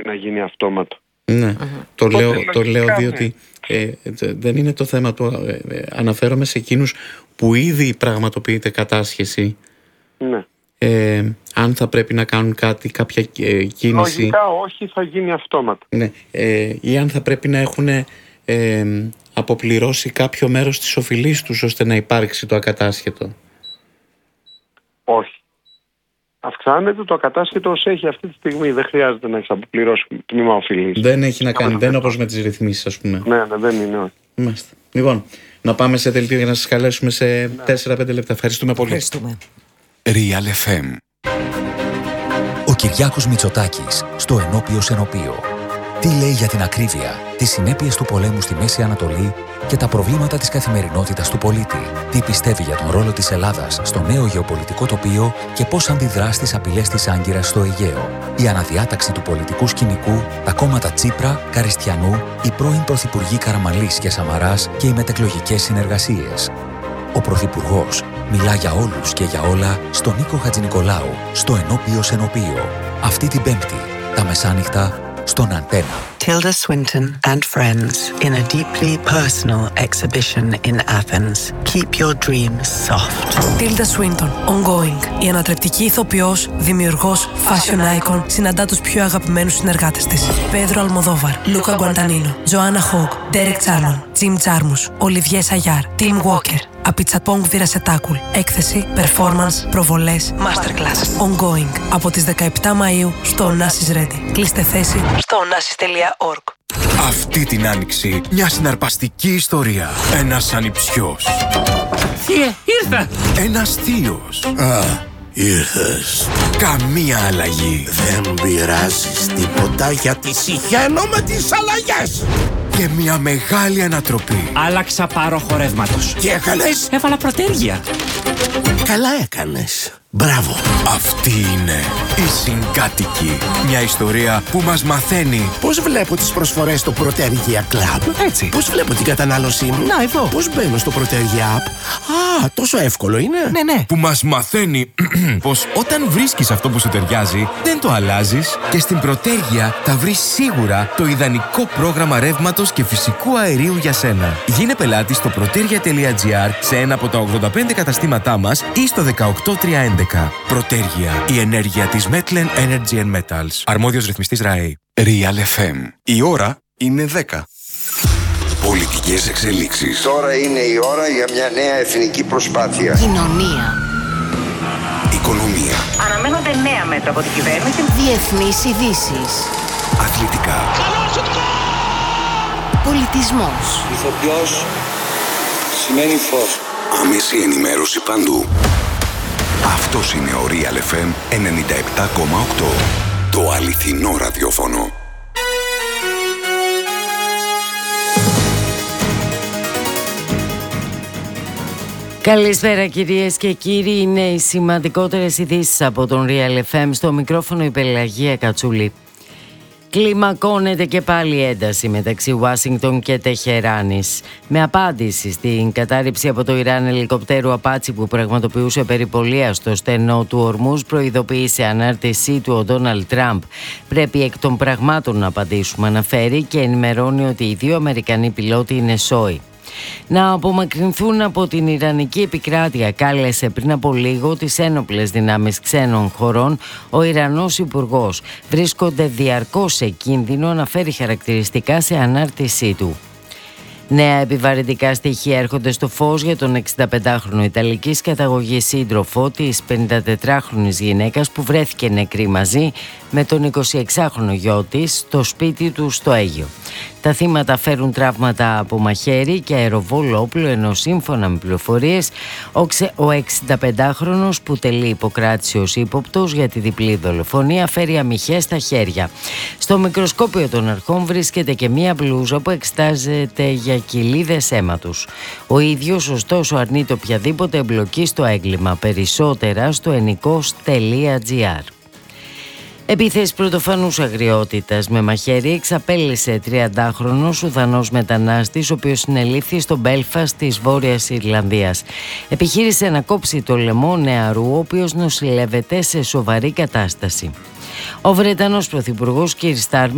να γίνει αυτόματο. Ναι, το λέω διότι δεν είναι το θέμα του. Αναφέρομαι σε εκείνους που ήδη πραγματοποιείται κατάσχεση. Ναι. Αν θα πρέπει να κάνουν κάτι, κάποια κίνηση. Λογικά όχι, θα γίνει αυτόματα. Ναι, ή αν θα πρέπει να έχουν αποπληρώσει κάποιο μέρος της οφειλής τους ώστε να υπάρξει το ακατάσχετο. Όχι. Αυξάνεται το ακατάσχετο όσο έχει αυτή τη στιγμή. Δεν χρειάζεται να έχεις αποπληρώσει τμήμα οφειλής. Δεν έχει να κάνει, δεν είναι όπως με τις ρυθμίσεις, ας πούμε. Ναι, δεν είναι. Όχι. Μάλιστα. Λοιπόν, να πάμε σε δελτίο για να σας καλέσουμε σε 4-5 λεπτά. Ευχαριστούμε πολύ. Ευχαριστούμε. Real FM. Ο Κυριάκος Μητσοτάκης στο Ενώπιος Ενωπείο. Τι λέει για την ακρίβεια, τις συνέπειες του πολέμου στη Μέση Ανατολή και τα προβλήματα της καθημερινότητας του πολίτη. Τι πιστεύει για τον ρόλο της Ελλάδας στο νέο γεωπολιτικό τοπίο και πώς αντιδρά στις απειλές της Άγκυρας στο Αιγαίο. Η αναδιάταξη του πολιτικού σκηνικού, τα κόμματα Τσίπρα, Καριστιανού, οι πρώην πρωθυπουργοί Καραμανλής και Σαμαράς και οι μετεκλογικές συνεργασίες. Ο Πρωθυπουργός μιλά για όλους και για όλα στον Νίκο Χατζηνικολάου, στο Ενώπιος Ενωπείο. Αυτή την Πέμπτη, τα μεσάνυχτα, στον Αντένα. Tilda Swinton and friends in a deeply personal exhibition in Athens. Keep your dreams soft. Tilda Swinton, ongoing. Η ανατρεπτική ηθοποιός, δημιουργός, fashion icon, συναντά τους πιο αγαπημένους συνεργάτες της. Πέδρο Αλμοδόβαρ, Λούκα Γκουαντανίνο, Τζοάννα Χόγκ, Ντέρεκ Τσάρλον, Τζιμ Τζάρμους, Ολιβιέ Σαγιάρ, Τιμ Walker. Απιτσατπόγκ Βιρασετάκουλ. Έκθεση, performance, προβολές, masterclass. Ongoing. Από τις 17 Μαΐου στο Onassis Ready. Κλείστε θέση στο onassis.org. Αυτή την άνοιξη μια συναρπαστική ιστορία. Ένας ανιψιός. Θείε, ήρθα! Ένας θείος. Ήρθες. Καμία αλλαγή. Δεν πειράζεις τίποτα γιατί συχαίνω με τις αλλαγές. Και μια μεγάλη ανατροπή. Άλλαξα πάροχο ρεύματος. Τι έκανες? Έβαλα προτέργεια. Καλά έκανες. Μπράβο. Αυτή είναι η Συγκάτοικοι. Μια ιστορία που μας μαθαίνει Πώς βλέπω τις προσφορές στο Protergia Club? Έτσι. Πώς βλέπω την κατανάλωσή μου? Να, εδώ. Πώς μπαίνω στο Protergia App? Τόσο εύκολο είναι. Ναι. που μας μαθαίνει πως όταν βρίσκεις αυτό που σου ταιριάζει, δεν το αλλάζεις και στην Protergia θα βρεις σίγουρα το ιδανικό πρόγραμμα ρεύματος και φυσικού αερίου για σένα. Γίνε πελάτη στο protergia.gr σε ένα από τα 85 καταστήματά μας ή στο 18311. Protergia, η ενέργεια της Metlen Energy and Metals. Αρμόδιος ρυθμιστής ΡΑΕ. Real FM. Η ώρα είναι 10. Πολιτικές εξελίξεις. Τώρα είναι η ώρα για μια νέα εθνική προσπάθεια. Κοινωνία. Οικονομία. Αναμένονται νέα μέτρα από την κυβέρνηση. Διεθνείς ειδήσεις. Αθλητικά. Πολιτισμός. Ηθοποιός σημαίνει φως. Άμεση ενημέρωση παντού. Αυτός είναι ο Real FM 97,8. Το αληθινό ραδιόφωνο. Καλησπέρα κυρίες και κύριοι, είναι οι σημαντικότερες ειδήσεις από τον Real FM. Στο μικρόφωνο η Πελαγία Κατσούλη. Κλιμακώνεται και πάλι ένταση μεταξύ Ουάσιγκτον και Τεχεράνης. Με απάντηση στην κατάρριψη από το Ιράν ελικοπτέρου Απάτσι που πραγματοποιούσε περιπολία στο στενό του Ορμούζ, προειδοποίησε ανάρτησή του ο Ντόναλντ Τραμπ. Πρέπει εκ των πραγμάτων να απαντήσουμε, αναφέρει και ενημερώνει ότι οι δύο Αμερικανοί πιλότοι είναι σόοι. Να απομακρυνθούν από την Ιρανική επικράτεια κάλεσε πριν από λίγο τις ένοπλες δυνάμεις ξένων χωρών. Ο Ιρανός Υπουργός βρίσκονται διαρκώς σε κίνδυνο, αναφέρει χαρακτηριστικά σε ανάρτησή του. Νέα επιβαρυντικά στοιχεία έρχονται στο φως για τον 65χρονο Ιταλικής καταγωγής σύντροφο της 54χρονης γυναίκας που βρέθηκε νεκρή μαζί με τον 26χρονο γιο της στο σπίτι του στο Αίγιο. Τα θύματα φέρουν τραύματα από μαχαίρι και αεροβόλο όπλο, ενώ σύμφωνα με πληροφορίες ο 65χρονος που τελεί υποκράτηση ως ύποπτος για τη διπλή δολοφονία φέρει αμυχές στα χέρια. Στο μικροσκόπιο των αρχών βρίσκεται και μία μπλούζα που εξετάζεται για κοιλίδες αίματος. Ο ίδιος ωστόσο αρνείται οποιαδήποτε εμπλοκή στο έγκλημα. Περισσότερα στο ενικός.gr. Επίθεση πρωτοφανούς αγριότητας με μαχαίρι εξαπέλυσε 30χρονος Σουδανός μετανάστης, ο οποίος συνελήφθη στο Μπέλφαστ της Βόρειας Ιρλανδίας. Επιχείρησε να κόψει το λαιμό νεαρού, ο οποίος νοσηλεύεται σε σοβαρή κατάσταση. Ο Βρετανός Πρωθυπουργός Κιρ Στάρμερ